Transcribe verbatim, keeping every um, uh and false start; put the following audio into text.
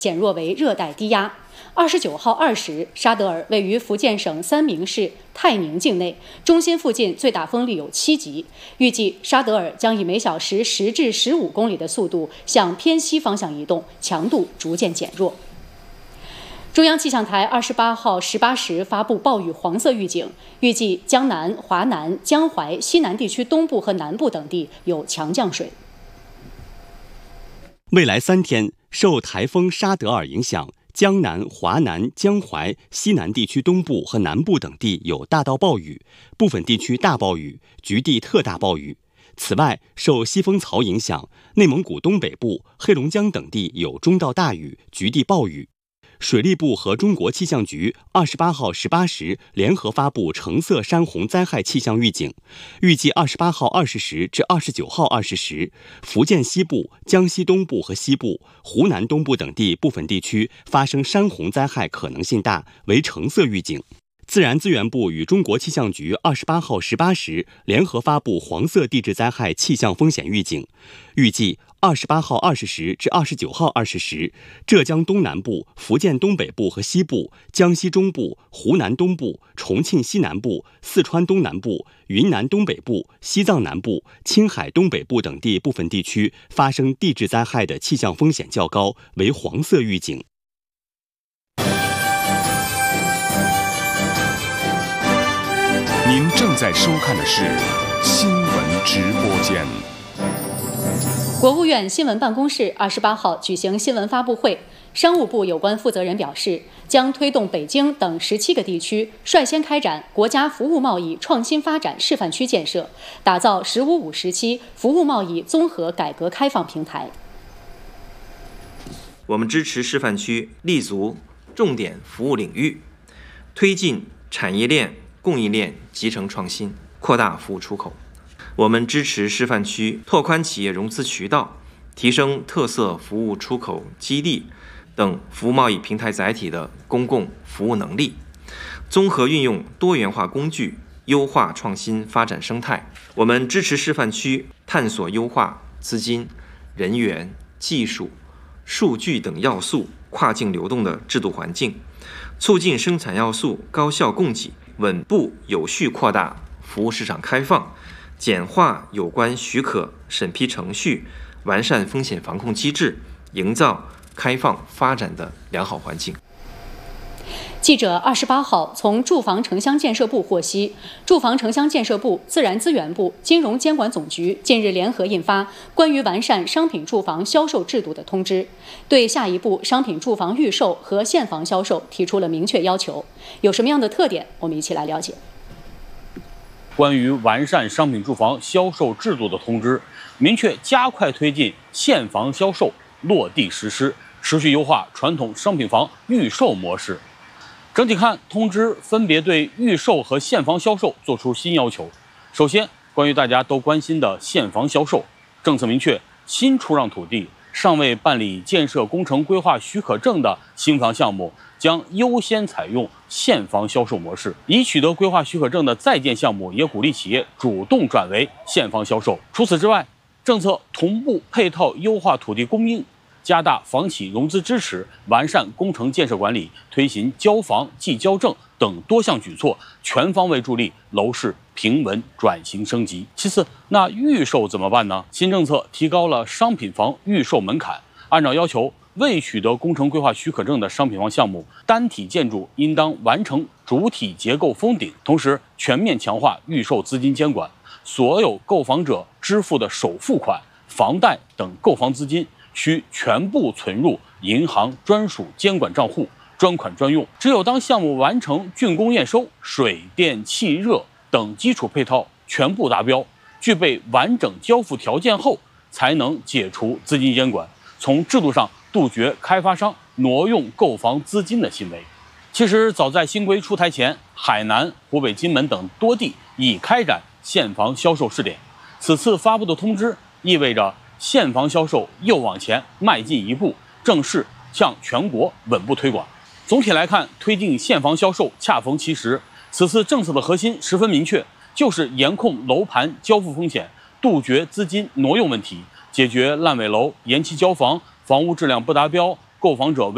减弱为热带低压。二十九号二时，沙德尔位于福建省三明市泰宁境内，中心附近最大风力有七级。预计沙德尔将以每小时十至十五公里的速度向偏西方向移动，强度逐渐减弱。中央气象台二十八号十八时发布暴雨黄色预警，预计江南、华南、江淮、西南地区东部和南部等地有强降水。 未来三天，受台风沙德尔影响，江南、华南、江淮、西南地区东部和南部等地有大到暴雨，部分地区大暴雨，局地特大暴雨。此外，受西风槽影响，内蒙古东北部、黑龙江等地有中到大雨，局地暴雨。水利部和中国气象局二十八号十八时联合发布橙色山洪灾害气象预警，预计二十八号二十时至二十九号二十时，福建西部、江西东部和西部、湖南东部等地部分地区发生山洪灾害可能性大，为橙色预警。自然资源部与中国气象局二十八号十八时联合发布黄色地质灾害气象风险预警，预计二十八号二十时至二十九号二十时，浙江东南部、福建东北部和西部、江西中部、湖南东部、重庆西南部、四川东南部、云南东北部、西藏南部、青海东北部等地部分地区发生地质灾害的气象风险较高，为黄色预警。 您正在收看的是新闻直播间。 国务院新闻办公室二十八号举行新闻发布会，商务部有关负责人表示，将推动北京等十七个地区率先开展国家服务贸易创新发展示范区建设，打造“十五五”时期服务贸易综合改革开放平台。 我们支持示范区立足重点服务领域，推进产业链、供应链集成创新，扩大服务出口。我们支持示范区拓宽企业融资渠道，提升特色服务出口基地等服务贸易平台载体的公共服务能力，综合运用多元化工具，优化创新发展生态。我们支持示范区探索优化资金、人员、技术、数据等要素跨境流动的制度环境，促进生产要素高效供给，稳步有序扩大服务市场开放，简化有关许可审批程序，完善风险防控机制，营造开放发展的良好环境。 记者二十八号从住房城乡建设部获悉，住房城乡建设部、自然资源部、金融监管总局近日联合印发关于完善商品住房销售制度的通知，对下一步商品住房预售和现房销售提出了明确要求。有什么样的特点？我们一起来了解。 关于完善商品住房销售制度的通知，明确加快推进现房销售落地实施，持续优化传统商品房预售模式。整体看，通知分别对预售和现房销售做出新要求。首先，关于大家都关心的现房销售，政策明确，新出让土地尚未办理建设工程规划许可证的新房项目，将优先采用现房销售模式。已取得规划许可证的在建项目，也鼓励企业主动转为现房销售。除此之外，政策同步配套优化土地供应，加大房企融资支持，完善工程建设管理，推行交房即交证等多项举措，全方位助力楼市平稳转型升级。其次，那预售怎么办呢？新政策提高了商品房预售门槛，按照要求，未取得工程规划许可证的商品房项目，单体建筑应当完成主体结构封顶，同时全面强化预售资金监管，所有购房者支付的首付款、房贷等购房资金需全部存入银行专属监管账户，专款专用。只有当项目完成竣工验收，水电气热等基础配套全部达标，具备完整交付条件后，才能解除资金监管，从制度上杜绝开发商挪用购房资金的行为。其实早在新规出台前，海南、湖北金门等多地已开展现房销售试点。此次发布的通知意味着现房销售又往前迈进一步，正式向全国稳步推广。总体来看，推进现房销售恰逢其时。此次政策的核心十分明确，就是严控楼盘交付风险，杜绝资金挪用问题，解决烂尾楼、延期交房、房屋质量不达标、购房者